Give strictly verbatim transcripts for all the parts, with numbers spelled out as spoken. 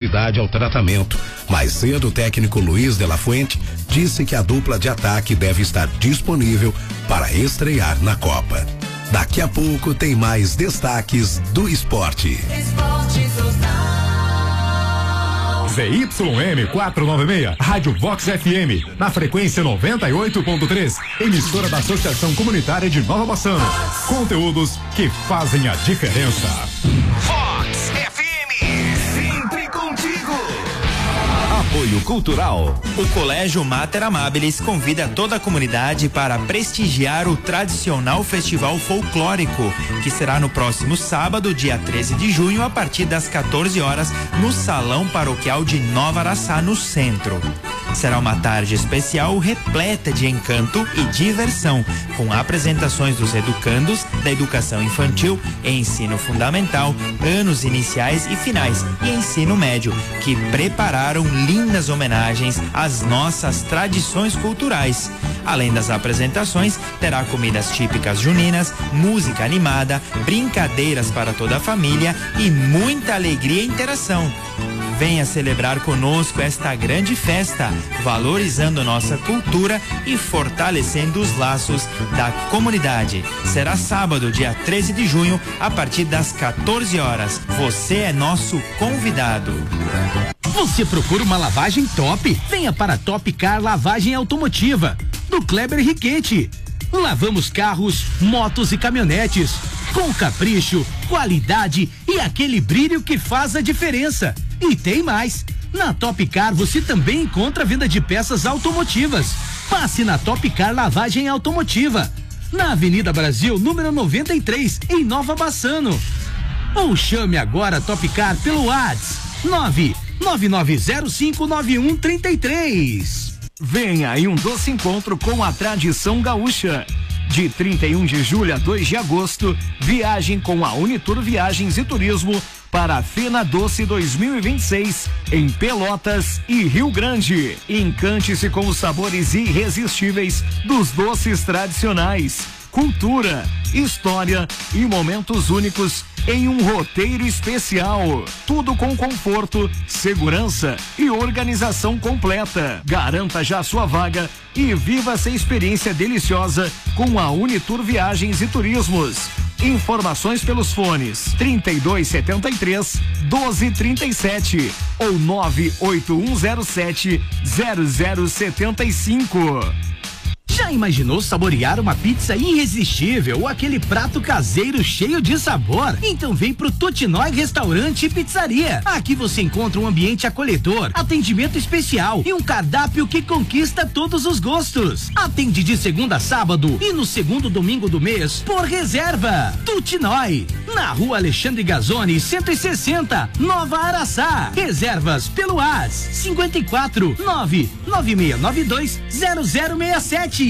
continuidade ao tratamento. Mais cedo, o técnico Luiz de la Fuente disse que a dupla de ataque deve estar disponível para estrear na Copa. Daqui a pouco tem mais destaques do esporte. Esporte Total. Z Y M quatrocentos e noventa e seis, Rádio Vox F M, na frequência noventa e oito ponto três, emissora da Associação Comunitária de Nova Bassano. Conteúdos que fazem a diferença. Vox F M, sempre contigo. Apoio Cultural. O Colégio Mater Amabilis convida toda a comunidade para prestigiar o tradicional Festival Folclórico, que será no próximo sábado, dia treze de junho, a partir das quatorze horas, no Salão Paroquial de Nova Araçá, no centro. Será uma tarde especial repleta de encanto e diversão, com apresentações dos educandos da educação infantil e ensino fundamental, anos iniciais e finais e ensino médio, que prepararam lindas homenagens às nossas tradições culturais. Além das apresentações, terá comidas típicas juninas, música animada, brincadeiras para toda a família e muita alegria e interação. Venha celebrar conosco esta grande festa, valorizando nossa cultura e fortalecendo os laços da comunidade. Será sábado, dia treze de junho, a partir das quatorze horas. Você é nosso convidado. Você procura uma lavagem top? Venha para Top Car Lavagem Automotiva, do Kleber Riquete. Lavamos carros, motos e caminhonetes, com capricho, qualidade e aquele brilho que faz a diferença. E tem mais, na Top Car você também encontra venda de peças automotivas. Passe na Top Car Lavagem Automotiva, na Avenida Brasil, número noventa e três, em Nova Bassano. Ou chame agora a Top Car pelo WhatsApp nove nove nove zero cinco nove um três três. Venha aí um doce encontro com a tradição gaúcha. De trinta e um de julho a dois de agosto, viagem com a Unitur Viagens e Turismo para a Fena Doce dois mil e vinte e seis em Pelotas e Rio Grande. Encante-se com os sabores irresistíveis dos doces tradicionais, cultura, história e momentos únicos em um roteiro especial. Tudo com conforto, segurança e organização completa. Garanta já sua vaga e viva essa experiência deliciosa com a Unitur Viagens e Turismos. Informações pelos fones trinta e dois setenta e três, doze trinta e sete ou nove oito um zero sete, zero zero setenta e cinco. Já imaginou saborear uma pizza irresistível ou aquele prato caseiro cheio de sabor? Então vem pro Totinói Restaurante e Pizzaria. Aqui você encontra um ambiente acolhedor, atendimento especial e um cardápio que conquista todos os gostos. Atende de segunda a sábado e no segundo domingo do mês por reserva. Totinói, na Rua Alexandre Gazzoni, cento e sessenta, Nova Araçá. Reservas pelo WhatsApp cinquenta e quatro, nove nove seis nove dois, zero zero seis sete.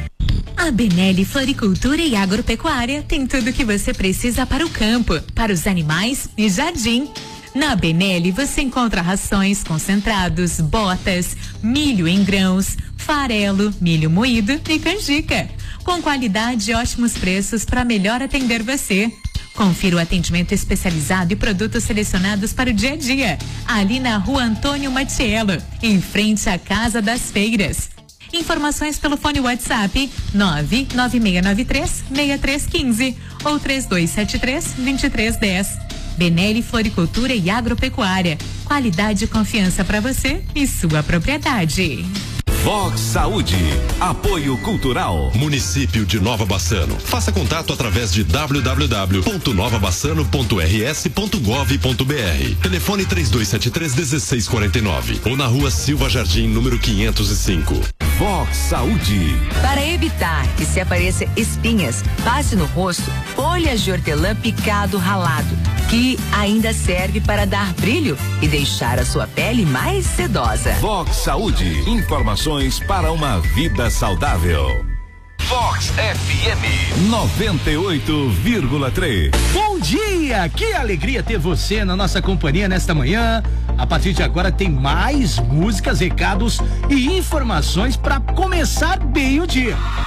A Benelli Floricultura e Agropecuária tem tudo o que você precisa para o campo, para os animais e jardim. Na Benelli você encontra rações, concentrados, botas, milho em grãos, farelo, milho moído e canjica. Com qualidade e ótimos preços para melhor atender você. Confira o atendimento especializado e produtos selecionados para o dia a dia. Ali na Rua Antônio Matiello, em frente à Casa das Feiras. Informações pelo fone WhatsApp nove nove seis nove três, seis três um cinco ou três dois sete três, dois três um zero. Benelli Floricultura e Agropecuária. Qualidade e confiança para você e sua propriedade. Vox Saúde. Apoio Cultural. Município de Nova Bassano. Faça contato através de w w w ponto nova bassano ponto r s ponto gov ponto b r. Telefone três dois sete três, um seis quatro nove ou na Rua Silva Jardim, número quinhentos e cinco. Vox Saúde. Para evitar que se apareça espinhas, passe no rosto folhas de hortelã picado ralado, que ainda serve para dar brilho e deixar a sua pele mais sedosa. Vox Saúde. Informações para uma vida saudável. Vox F M noventa e oito vírgula três. Bom dia! Que alegria ter você na nossa companhia nesta manhã. A partir de agora tem mais músicas, recados e informações para começar bem o dia.